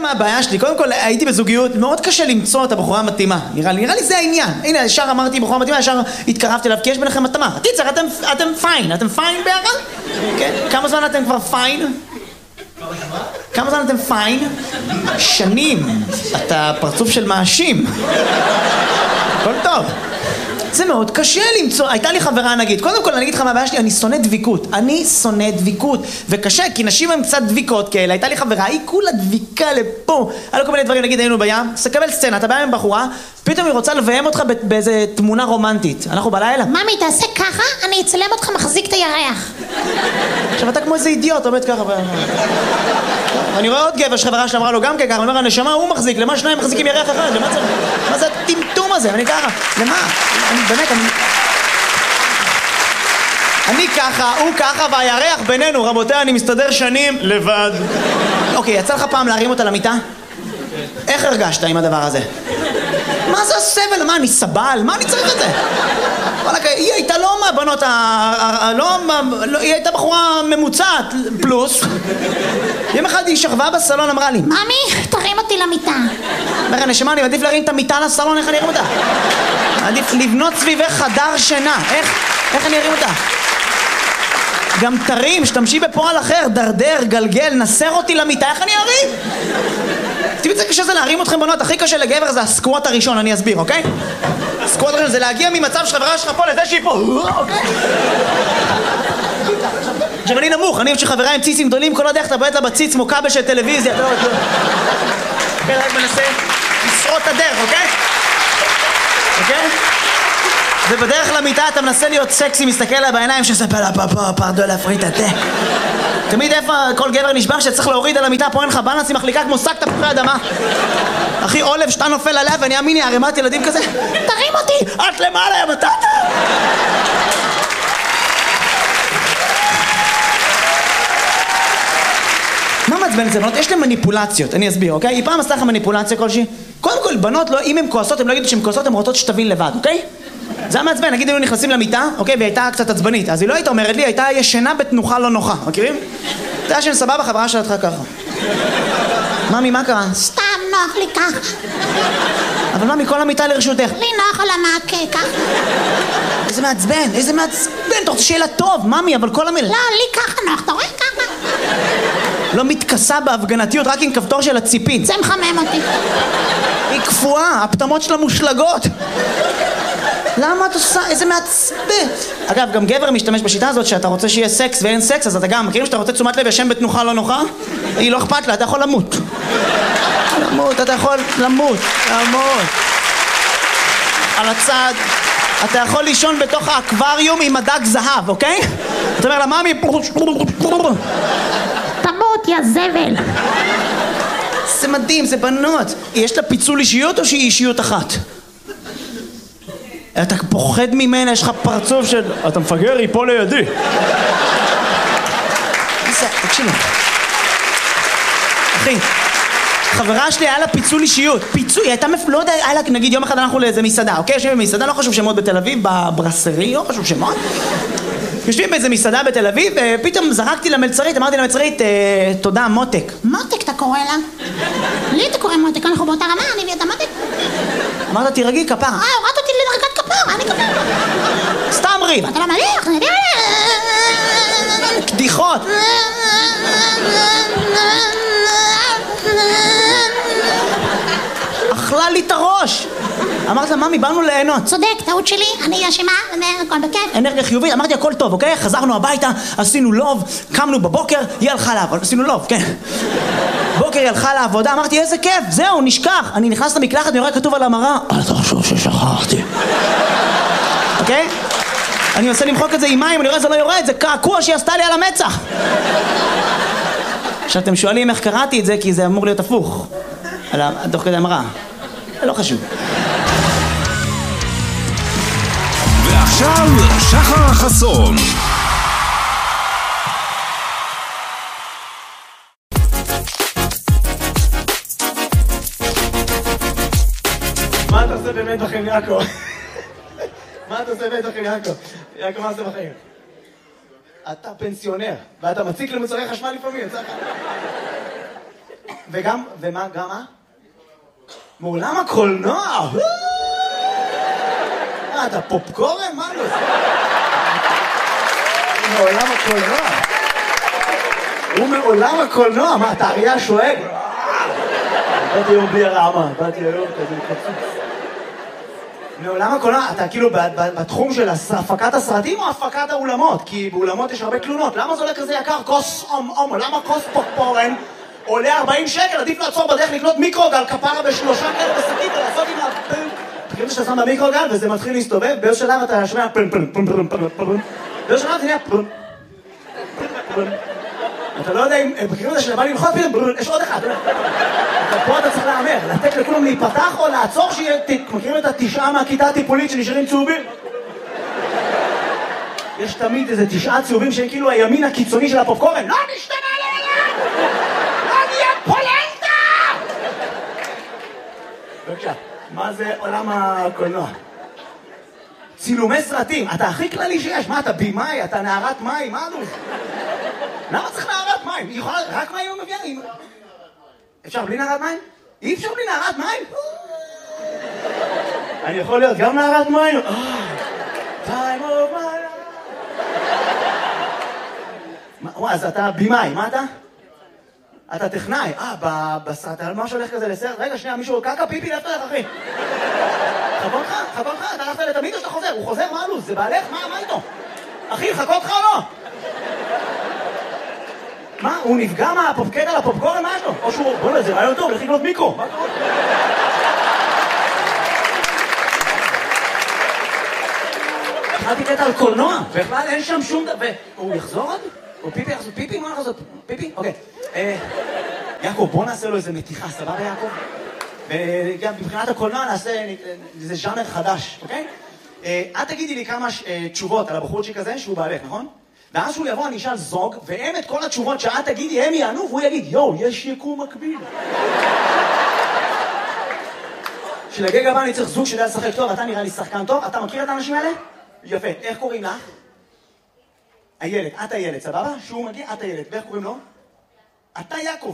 מה הבעיה שלי? קודם כל הייתי בזוגיות, מאוד קשה למצוא את הבחורה המתאימה. נראה לי זה העניין. הנה, ישר אמרתי בחורה מתאימה, ישר התקרבתי אליו, כי יש ביניכם מתאמה. תיצר, אתם פיין. אתם פיין ביחד? כן? כמה זמן אתם כבר פיין? כמה זמן אתם פיין? שנים. אתה פרצוף של מאשים. הכל טוב. זה מאוד קשה למצוא, הייתה לי חברה נגיד, קודם כל אני אגיד לך מה הבעיה שלי, אני שונא דביקות, וקשה, כי נשים הן קצת דביקות כאלה, הייתה לי חברה, היא כולה דביקה לפה, היה לו כל מיני דברים, נגיד היינו בים, סקבל סצנה, אתה בא עם בחורה, פתאום היא רוצה לביים אותך באיזה תמונה רומנטית, אנחנו בלילה. ממי, תעשה ככה, אני אצלם אותך מחזיק את הירח. עכשיו אתה כמו איזה אידיוט, עומד ככה. אני רואה עוד גבר שחברה שלה אמרה לו גם ככה, אני אומר, הנשמה הוא מחזיק, למה שניים מחזיקים ירח אחד? למה זה? מה זה הטמטום הזה? אני ככה, למה? אני ככה, הוא ככה, והירח בינינו, רבותיי, אני מסתדר שנים לבד. אוקיי, יצא לך פעם להרים אותה למיטה? איך הרגשת עם הדבר הזה? מה זה הסבל? מה, אני סבל? מה אני צריך את זה? היא הייתה לא מהבנות, היא הייתה בחורה ממוצעת, פלוס. יום אחד היא שכבה בסלון, אמרה לי, ממי, תרים אותי למיטה. אומר, נשמה, אני מעדיף להרים את המיטה לסלון, איך אני ארים אותה? עדיף לבנות סביבך חדר שינה, איך אני ארים אותה? גם תרים, שתמשי בפועל אחר, דרדר, גלגל, נסר אותי למיטה, איך אני ארים? תראו, זה קשה זה להרים אתכם בנות, הכי קשה לגבר זה הסקווט הראשון, אני אסביר, אוקיי? הסקווט הראשון זה להגיע ממצב שחברה שלך פה לזה שהיא פה, אוקיי? עכשיו אני נמוך, אני שחברה עם ציצים גדולים, כל עוד איך אתה בועט לה בציץ כמו כבל של טלוויזיה, אתה רק מנסה לשרוט את הדרך, אוקיי? אוקיי? ובדרך למיטה אתה מנסה להיות סקסי, מסתכל לה בעיניים שספר לה פרדו להפריט את זה. תמיד איפה כל גבר נשבר שצריך להוריד על המיטה, פה אין לך בלנס, היא מחליקה כמו שק תפוחי אדמה. אחי עולב שאתה נופל עליה ואני אמיני ערימת ילדים כזה. תרים אותי! את למעלה יא בטטה! מה מעצבן את זה בנות? יש להם מניפולציות, אני אסביר, אוקיי? היא פעם עשתה לך מניפולציה כלשהי? קודם כל בנות, אם הן כועסות, הן לא יגידו שהן כועסות, הן רוצות שתבין לבד, אוקיי? זה היה מעצבן, נגיד היינו נכנסים למיטה, אוקיי? והיא הייתה קצת עצבנית, אז היא לא הייתה אומרת לי, הייתה ישנה בתנוחה לא נוחה, מכירים? אתה יודע שאני סבבה, חברה שלך ככה. ממי, מה קרה? סתם נוח לי ככה. אבל ממי, כל המיטה לרשותך. לי נוח על המעקה ככה. איזה מעצבן, אתה רוצה שיהיה לה טוב, ממי, אבל כל המילה... לא, לי ככה נוח, אתה רואה ככה? לא מתכסה בהפגנתיות, רק עם כפתור של הציפין. זה מחמם אותי. היא קפואה, הפטמות שלה מושלגות. למה את עושה? איזה מעצבן. אגב, גם גבר משתמש בשיטה הזאת שאתה רוצה שיהיה סקס ואין סקס, אז אתה גם מכירים שאתה רוצה תשומת לב ישן בתנוחה לא נוחה? היא לא אכפת לה, אתה יכול למות. אתה יכול למות. על הצד. אתה יכול לישון בתוך האקווריום עם הדג זהב, אוקיי? אתה אומר לה, ממי... תמות, יא זבל. זה מדהים, זה בנות. יש לה פיצול אישיות או שהיא אישיות אחת? אתה פוחד ממנה, יש לך פרצוף של... אתה מפגר, היא פה לידי. תקשיבו. אחי, חברה שלי היה לה פיצול אישיות. פיצול, היא הייתה לא יודע, היה לה, נגיד יום אחד אנחנו לאיזה מסעדה, אוקיי? יושבים במסעדה, לא חשוב שמות בתל אביב, בברסרי, לא חשוב שמות. יושבים באיזה מסעדה בתל אביב, ופתאום זרקתי למלצרית, אמרתי למלצרית, תודה, מותק. מותק אתה קורא לה? לי אתה קורא מותק, אנחנו באותה רמה, אני ואתה מותק. אמרת, תירגעי כפרה. הורדת אותי לדרגת כפרה, אני כפרה. סתם ריב. אתה לא מליח, קדיחות. אכלה לי את הראש. אמרת לה, ממי, באנו ליהנות. צודק, טעות שלי, אני אשמה, הכל בכיף. אנרגיה חיובית, אמרתי, הכל טוב, אוקיי? חזרנו הביתה, עשינו לוב, קמנו בבוקר, היא הלכה לעבוד, עשינו לוב, כן. בוקר היא הלכה לעבודה, אמרתי, איזה כיף, זהו, נשכח. אני נכנס למקלחת, אני רואה כתוב על המראה, אל תחשוב ששכחתי. אוקיי? אני מנסה למחוק את זה עם מים, אני רואה זה לא יורד, זה קעקוע שהיא עשתה לי על המצח. עכשיו אתם שואלים איך קראתי את זה, כי זה אמור להיות הפוך. תוך כדי המראה. לא חשוב. ועכשיו שחר חסון. מה אתה עושה באמת בחיים, יעקב? מה אתה עושה באמת בחיים, יעקב? יעקב, מה עושה בחיים? אתה פנסיונר, ואתה מציק למוצרי חשמל לפעמים, יצא לך? וגם, ומה, גם מה? מעולם הקולנוע! אתה פופקורן? מה לא? מעולם הקולנוע. הוא מעולם הקולנוע, מה, אתה אריה שואג? באתי היום בלי הרעמה, באתי היום כזה קצוץ. מעולם הקולנוע, אתה כאילו בתחום של הפקת הסרטים או הפקת האולמות? כי באולמות יש הרבה תלונות. למה זה עולה כזה יקר? כוס למה כוס פופקורן עולה 40 שקל? עדיף לעצור בדרך לקנות מיקרוגל כפרה בשלושה כאלה בשקית ולעשות עם הפן. תקראו שאתה שם במיקרוגל וזה מתחיל להסתובב, באיזו שלב אתה שומע פן פן פן פן פן פן. באיזו שלב זה נהיה פן פן. אתה לא יודע אם, בקריאות הזה שבא ללחוץ פתאום, יש עוד אחד. פה אתה צריך להאמר, לתת לכולם להיפתח או לעצור שיהיה, מכירים את התשעה מהכיתה הטיפולית שנשארים צהובים? יש תמיד איזה 9 צהובים שהם כאילו הימין הקיצוני של הפופקורן. לא נשתנה לעולם! לא נהיה פולנטה! בבקשה, מה זה עולם הקולנוע? צילומי סרטים, אתה הכי כללי שיש. מה, אתה בימאי, אתה נערת מים, מה נו? למה צריך נערת מים? היא יכולה, רק מים הוא מביאה? אפשר בלי נערת מים? אי אפשר בלי נערת מים? אני יכול להיות גם נערת מים? time of my life. אז אתה בימאי, מה אתה? אתה טכנאי. בסרט, על מה שהולך כזה לסרט? רגע, שנייה, מישהו קקה פיפי לאפתר לך, אחי. חכו לך, אתה הלכת לתמיד או שאתה חוזר? הוא חוזר, מה הלו"ז? זה בעלך? מה איתו? אחי, חכו לך או לא? מה? הוא נפגע מהפופקט על הפופקורן? מה יש לו? או שהוא... בוא'נה, זה רעיון טוב, לך לקנות מיקרו. מה קורה? התחלתי קטע על קולנוע, בכלל אין שם שום דבר. הוא יחזור עוד? או פיפי יחזור? פיפי? מה יחזור? פיפי? אוקיי. יעקב, בוא נעשה לו איזה מתיחה, סבבה יעקב? וגם מבחינת הקולנוע נעשה איזה ז'אנר חדש, אוקיי? את תגידי לי כמה תשובות על הבחורצ'יק הזה שהוא בעלך, נכון? ואז שהוא יבוא, אני אשאל זוג, והם את כל התשובות שאת תגידי, הם יענו, והוא יגיד, יואו, יש יקום מקביל. שלגג הבא אני צריך זוג שיודע לשחק טוב, אתה נראה לי שחקן טוב, אתה מכיר את האנשים האלה? יפה, איך קוראים לך? הילד, את הילד, סבבה? שהוא מגיע, את הילד, ואיך קוראים לו? אתה יעקב.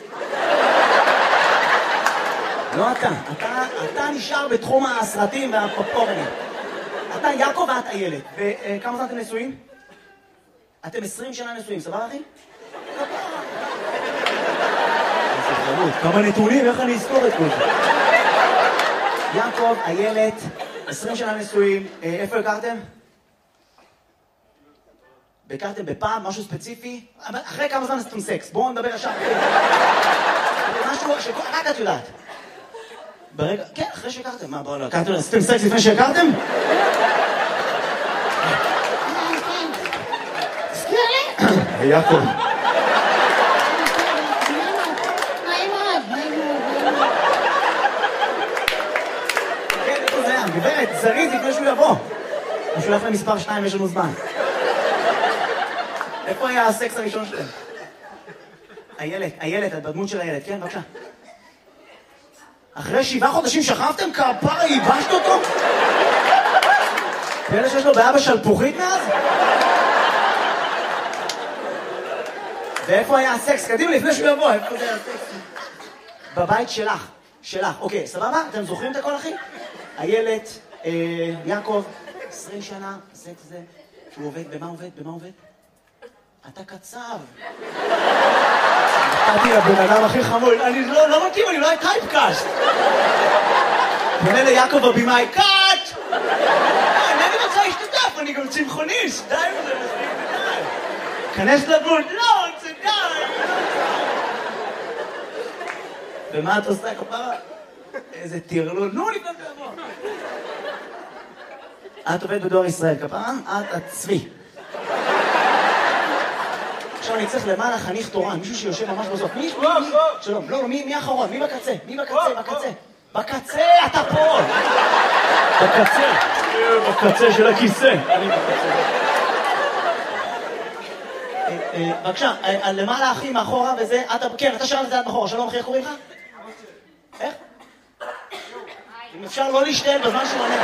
לא אתה נשאר בתחום הסרטים והפופקורנים. אתה יעקב ואת הילד. וכמה זמן אתם נשואים? אתם 20 שנה נשואים, סבבה אחי? כמה נתונים, איך אני אזכור את כל זה? יעקב, הילד, 20 שנה נשואים, איפה הכרתם? הכרתם בפעם, משהו ספציפי? אחרי כמה זמן עשיתם סקס? בואו נדבר ישר. משהו שרק את יודעת. ברגע, כן, אחרי שהכרתם. מה, בואו, הכרתם, עשיתם סקס לפני שהכרתם? תזכיר לי? יעקב. נעים מאוד. כן, איפה זה היה? גברת, זריז לפני שהוא יבוא. הוא שולח למספר 2, יש לנו זמן. איפה היה הסקס הראשון שלהם? הילד, בדמות של הילד, כן, בבקשה. אחרי 7 חודשים שכבתם? כפרה, ייבשת אותו? כאלה שיש לו בעיה בשלפוחית מאז? ואיפה היה הסקס? קדימה, לפני שהוא יבוא, איפה זה היה הסקס? בבית שלך. אוקיי, סבבה? אתם זוכרים את הכל, אחי? הילד, יעקב, 20 שנה, סקס זה, שהוא עובד, במה עובד? אתה קצב. נתתי לבן אדם הכי חמוד, אני לא מתאים, אני לא היה טייפקאסט. פונה ליעקב הבימאי, קאט! אני רוצה להשתתף, אני גם צמחוניסט, די וזה מספיק ודי. כנס לדמות, לא, זה די. ומה את עושה כפרה? איזה טרלול, נו לפני תבוא. את עובדת בדואר ישראל, כפרה? את הצבי. עכשיו אני צריך למעלה חניך תורן, מישהו שיושב ממש בסוף. שלום, לא, מי האחרון? מי בקצה? בקצה, אתה פה! בקצה של הכיסא. אני בקצה. בבקשה, למעלה אחי מאחורה וזה, כן, אתה שאלת את זה עד מאחורה, שלום אחי, איך קוראים לך? איך? אם אפשר לא להשתעל בזמן שהוא עונה.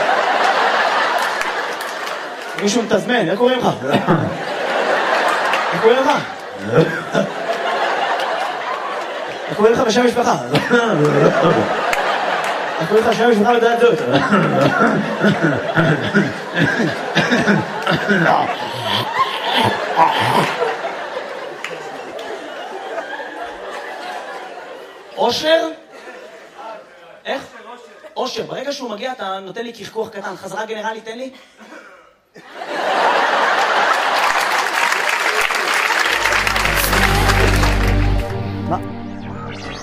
מישהו מתזמן, איך קוראים לך? איך קוראים לך? איך קוראים לך בשם משפחה? איך קוראים לך בשם משפחה לדעת זאת? אושר? איך? אושר. ברגע שהוא מגיע אתה נותן לי קחקוח קטן. חזרה גנרלית, תן לי.